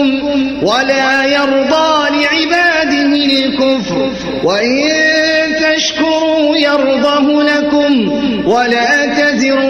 ولا يرضى لعباده الكفر وإن تشكروا يرضه لكم ولا تزر